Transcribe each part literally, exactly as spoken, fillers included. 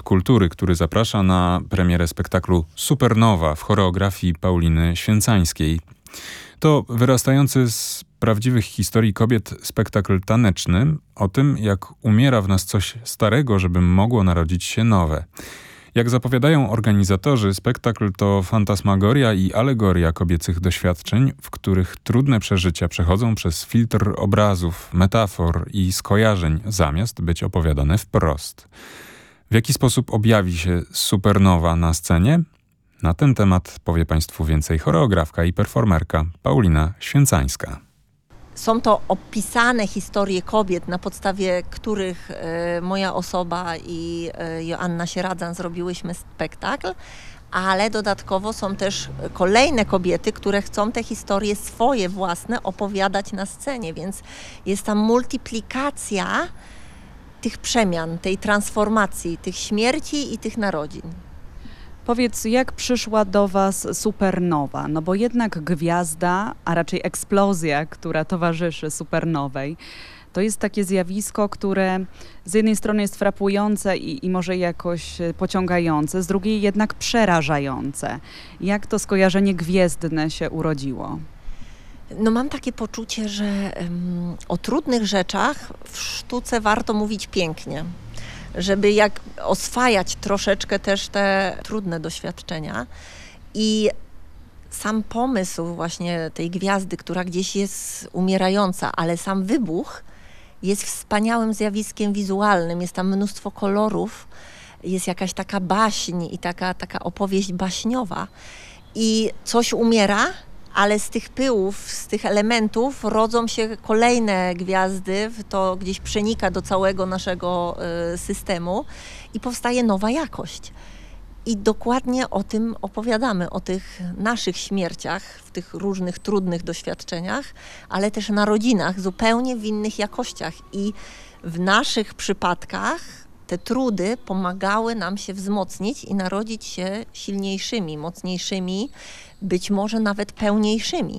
Kultury, który zaprasza na premierę spektaklu Supernowa w choreografii Pauliny Święcańskiej. To wyrastający z prawdziwych historii kobiet spektakl taneczny o tym, jak umiera w nas coś starego, żeby mogło narodzić się nowe. Jak zapowiadają organizatorzy, spektakl to fantasmagoria i alegoria kobiecych doświadczeń, w których trudne przeżycia przechodzą przez filtr obrazów, metafor i skojarzeń, zamiast być opowiadane wprost. W jaki sposób objawi się Supernowa na scenie? Na ten temat powie Państwu więcej choreografka i performerka Paulina Święcańska. Są to opisane historie kobiet, na podstawie których e, moja osoba i e, Joanna Sieradzan zrobiłyśmy spektakl, ale dodatkowo są też kolejne kobiety, które chcą te historie swoje własne opowiadać na scenie, więc jest tam multiplikacja tych przemian, tej transformacji, tych śmierci i tych narodzin. Powiedz, jak przyszła do Was Supernowa? No bo jednak gwiazda, a raczej eksplozja, która towarzyszy supernowej, to jest takie zjawisko, które z jednej strony jest frapujące i, i może jakoś pociągające, z drugiej jednak przerażające. Jak to skojarzenie gwiezdne się urodziło? No mam takie poczucie, że um, o trudnych rzeczach w sztuce warto mówić pięknie, żeby jak oswajać troszeczkę też te trudne doświadczenia. I sam pomysł właśnie tej gwiazdy, która gdzieś jest umierająca, ale sam wybuch jest wspaniałym zjawiskiem wizualnym, jest tam mnóstwo kolorów, jest jakaś taka baśń i taka, taka opowieść baśniowa. I coś umiera, ale z tych pyłów, z tych elementów rodzą się kolejne gwiazdy, to gdzieś przenika do całego naszego y, systemu i powstaje nowa jakość. I dokładnie o tym opowiadamy, o tych naszych śmierciach, w tych różnych trudnych doświadczeniach, ale też narodzinach zupełnie w innych jakościach. I w naszych przypadkach te trudy pomagały nam się wzmocnić i narodzić się silniejszymi, mocniejszymi, być może nawet pełniejszymi.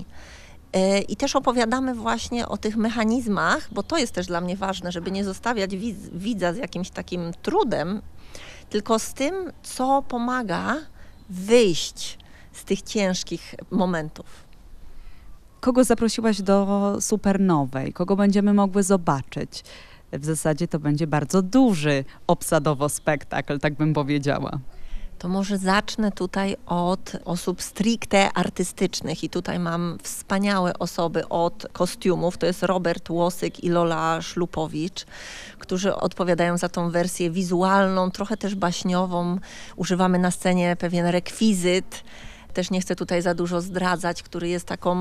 I też opowiadamy właśnie o tych mechanizmach, bo to jest też dla mnie ważne, żeby nie zostawiać widza z jakimś takim trudem, tylko z tym, co pomaga wyjść z tych ciężkich momentów. Kogo zaprosiłaś do Supernowej? Kogo będziemy mogły zobaczyć? W zasadzie to będzie bardzo duży obsadowo spektakl, tak bym powiedziała. To może zacznę tutaj od osób stricte artystycznych i tutaj mam wspaniałe osoby od kostiumów. To jest Robert Łosyk i Lola Szlupowicz, którzy odpowiadają za tą wersję wizualną, trochę też baśniową. Używamy na scenie pewien rekwizyt. Też nie chcę tutaj za dużo zdradzać, który jest taką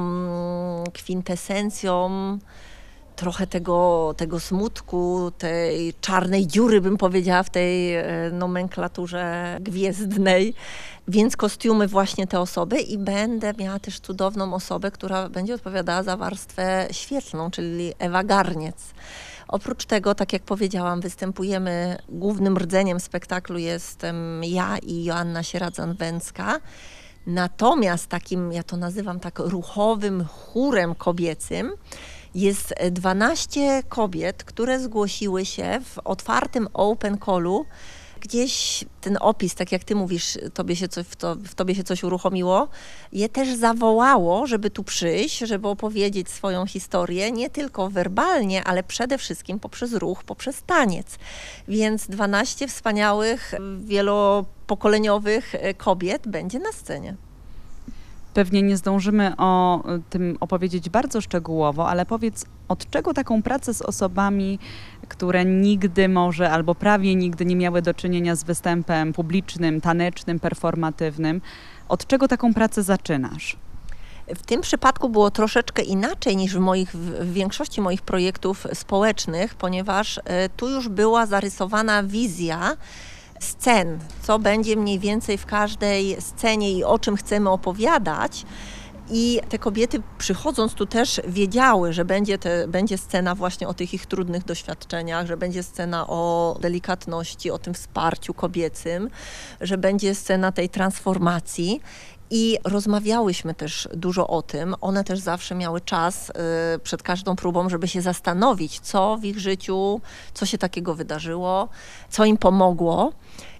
kwintesencją trochę tego, tego smutku, tej czarnej dziury, bym powiedziała, w tej nomenklaturze gwiezdnej. Więc kostiumy właśnie te osoby i będę miała też cudowną osobę, która będzie odpowiadała za warstwę świetlną, czyli Ewa Garniec. Oprócz tego, tak jak powiedziałam, występujemy, głównym rdzeniem spektaklu jestem ja i Joanna Sieradzan-Węcka. Natomiast takim, ja to nazywam tak ruchowym chórem kobiecym, jest dwanaście kobiet, które zgłosiły się w otwartym open callu. Gdzieś ten opis, tak jak ty mówisz, tobie się coś, w, to, w tobie się coś uruchomiło, je też zawołało, żeby tu przyjść, żeby opowiedzieć swoją historię, nie tylko werbalnie, ale przede wszystkim poprzez ruch, poprzez taniec. Więc dwanaście wspaniałych, wielopokoleniowych kobiet będzie na scenie. Pewnie nie zdążymy o tym opowiedzieć bardzo szczegółowo, ale powiedz, od czego taką pracę z osobami, które nigdy może albo prawie nigdy nie miały do czynienia z występem publicznym, tanecznym, performatywnym, od czego taką pracę zaczynasz? W tym przypadku było troszeczkę inaczej niż w, moich, w większości moich projektów społecznych, ponieważ tu już była zarysowana wizja scen, co będzie mniej więcej w każdej scenie i o czym chcemy opowiadać. I te kobiety, przychodząc tu, też wiedziały, że będzie, te, będzie scena właśnie o tych ich trudnych doświadczeniach, że będzie scena o delikatności, o tym wsparciu kobiecym, że będzie scena tej transformacji. I rozmawiałyśmy też dużo o tym. One też zawsze miały czas y, przed każdą próbą, żeby się zastanowić, co w ich życiu, co się takiego wydarzyło, co im pomogło.